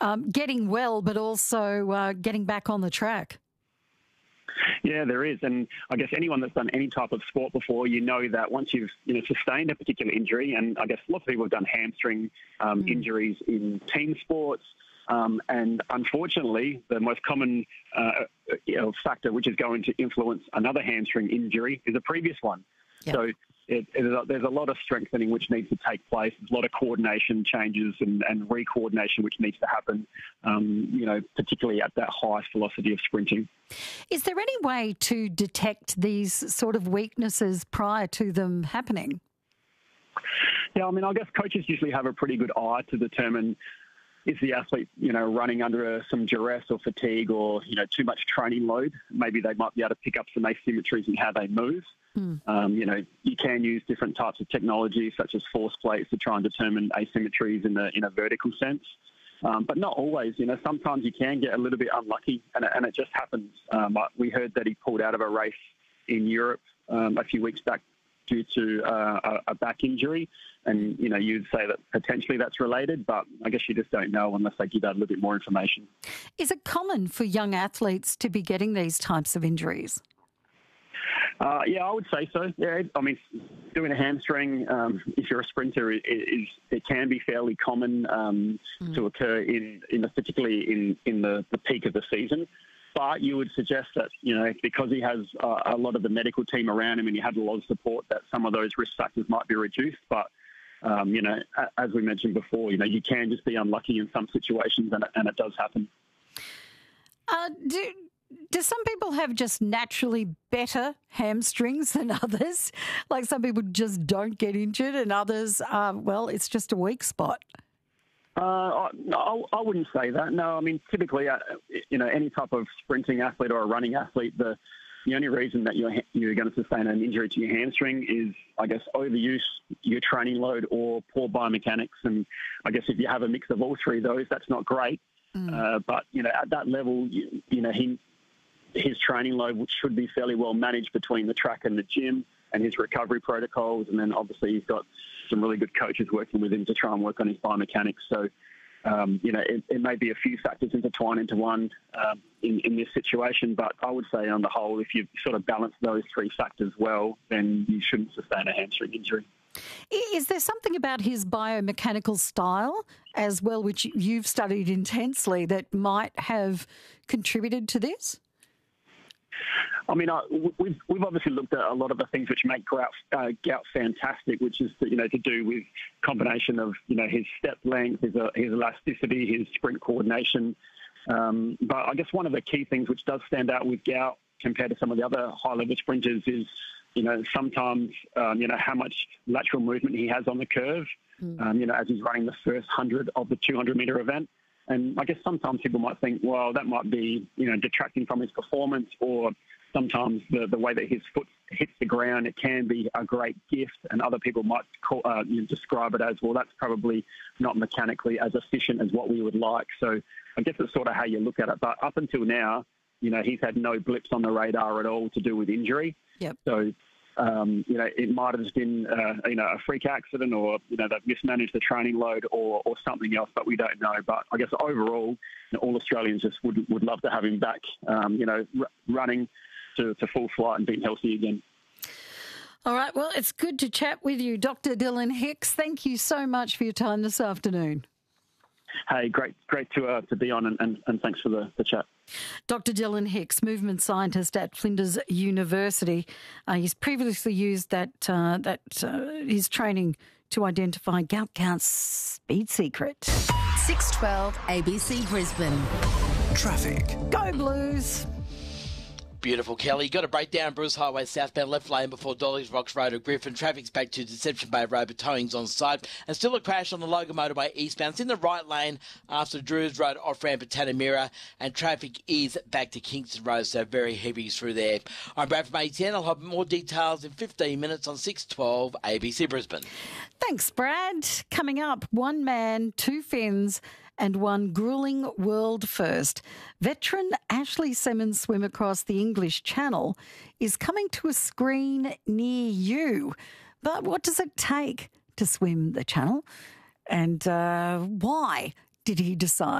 getting well, but also getting back on the track. Yeah, there is. And I guess anyone that's done any type of sport before, you know that once you've sustained a particular injury, and I guess lots of people have done hamstring injuries in team sports, and unfortunately, the most common factor which is going to influence another hamstring injury is a previous one. Yep. So there's a lot of strengthening which needs to take place. There's a lot of coordination changes and re-coordination which needs to happen, particularly at that highest velocity of sprinting. Is there any way to detect these sort of weaknesses prior to them happening? Yeah, I mean, I guess coaches usually have a pretty good eye to determine is the athlete, running under some duress or fatigue or, too much training load. Maybe they might be able to pick up some asymmetries in how they move. You can use different types of technology such as force plates to try and determine asymmetries in a vertical sense. But not always. Sometimes you can get a little bit unlucky and it just happens. We heard that he pulled out of a race in Europe a few weeks back due to a back injury. And, you'd say that potentially that's related, but I guess you just don't know unless they give out a little bit more information. Is it common for young athletes to be getting these types of injuries? Yeah, I would say so. Yeah, I mean, doing a hamstring, if you're a sprinter, it can be fairly common to occur particularly in the peak of the season. But you would suggest that, because he has a lot of the medical team around him and he had a lot of support, that some of those risk factors might be reduced. But, as we mentioned before, you can just be unlucky in some situations and it does happen. Do some people have just naturally better hamstrings than others? Like some people just don't get injured and others, it's just a weak spot. I wouldn't say that. No, I mean, typically, any type of sprinting athlete or a running athlete, the only reason that you're going to sustain an injury to your hamstring is, I guess, overuse, your training load, or poor biomechanics. And I guess if you have a mix of all three of those, that's not great. But, at that level, his training load should be fairly well managed between the track and the gym and his recovery protocols. And then obviously he's got some really good coaches working with him to try and work on his biomechanics. So, it may be a few factors intertwined into one in this situation. But I would say on the whole, if you sort of balance those three factors well, then you shouldn't sustain a hamstring injury. Is there something about his biomechanical style as well, which you've studied intensely, that might have contributed to this? I mean, we've obviously looked at a lot of the things which make gout fantastic, which is to do with combination of his step length, his elasticity, his sprint coordination. But I guess one of the key things which does stand out with gout compared to some of the other high-level sprinters is sometimes how much lateral movement he has on the curve. As he's running the first 100 of the 200-meter event. And I guess sometimes people might think, well, that might be, detracting from his performance, or sometimes the way that his foot hits the ground, it can be a great gift. And other people might describe it as, well, that's probably not mechanically as efficient as what we would like. So I guess it's sort of how you look at it. But up until now, he's had no blips on the radar at all to do with injury. Yep. So it might have just been, a freak accident, or, they've mismanaged the training load or something else, but we don't know. But I guess overall, all Australians just would love to have him back, running to full flight and being healthy again. All right. Well, it's good to chat with you, Dr. Dylan Hicks. Thank you so much for your time this afternoon. Hey, great to be on, and thanks for the chat. Dr. Dylan Hicks, movement scientist at Flinders University. He's previously used his training to identify gout count's speed secret. 612 ABC Brisbane. Traffic. Go Blues. Beautiful, Kelly. Got a breakdown, Bruce Highway southbound left lane before Dolly's Rocks Road at Griffin. Traffic's back to Deception Bay Road, but towing's on site. And still a crash on the Logan Motorway eastbound. It's in the right lane after Drews Road off-ramp at Tanamira. And traffic is back to Kingston Road, so very heavy through there. I'm Brad from ATN. I'll have more details in 15 minutes on 612 ABC Brisbane. Thanks, Brad. Coming up, one man, two fins, and one gruelling world first. Veteran Ashley Simmons' swim across the English Channel is coming to a screen near you. But what does it take to swim the Channel? And why did he decide